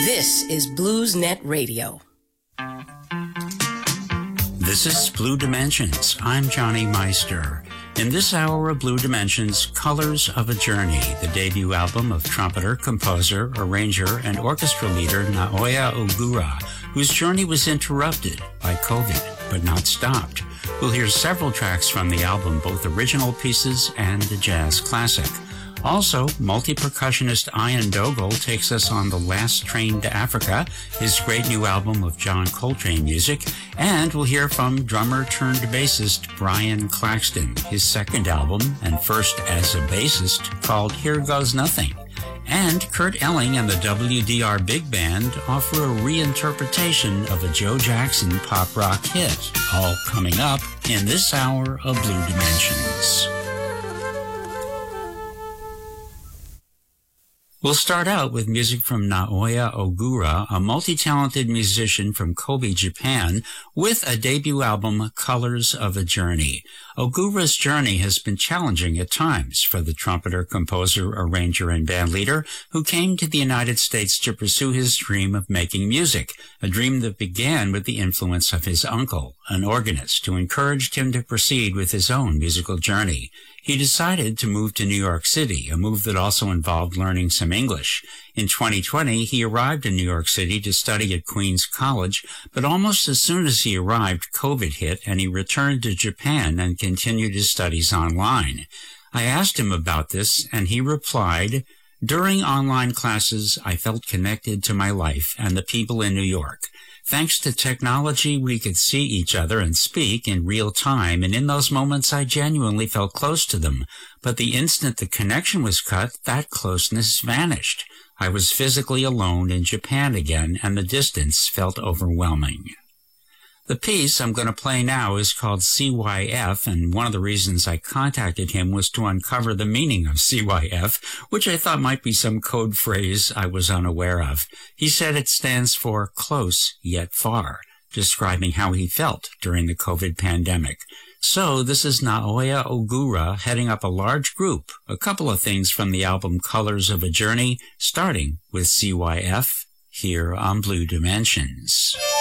This is BluesNet Radio. This is Blue Dimensions. I'm Johnny Meister. In this hour of Blue Dimensions, Colors of a Journey, the debut album of trumpeter, composer, arranger, and orchestra leader Naoya Ogura, whose journey was interrupted by COVID, but not stopped. We'll hear several tracks from the album, both original pieces and a jazz classic. Also, multi-percussionist Ian Dougall takes us on The Last Train to Africa, his great new album of John Coltrane music, and we'll hear from drummer-turned-bassist Brian Claxton, his second album, and first as a bassist, called Here Goes Nothing. And Kurt Elling and the WDR Big Band offer a reinterpretation of a Joe Jackson pop rock hit, all coming up in this hour of Blue Dimensions. We'll start out with music from Naoya Ogura, a multi-talented musician from Kobe, Japan, with a debut album, Colors of a Journey. Ogura's journey has been challenging at times for the trumpeter, composer, arranger, and bandleader who came to the United States to pursue his dream of making music, a dream that began with the influence of his uncle, an organist, who encouraged him to proceed with his own musical journey. He decided to move to New York City, a move that also involved learning some English. In 2020, he arrived in New York City to study at Queens College, but almost as soon as he arrived, COVID hit, and he returned to Japan and continued his studies online. I asked him about this, and he replied, "During online classes, I felt connected to my life and the people in New York. Thanks to technology, we could see each other and speak in real time, and in those moments I genuinely felt close to them. But the instant the connection was cut, that closeness vanished. I was physically alone in Japan again, and the distance felt overwhelming." The piece I'm going to play now is called CYF, and one of the reasons I contacted him was to uncover the meaning of CYF, which I thought might be some code phrase I was unaware of. He said it stands for Close Yet Far, describing how he felt during the COVID pandemic. So this is Naoya Ogura heading up a large group, a couple of things from the album Colors of a Journey, starting with CYF, here on Blue Dimensions.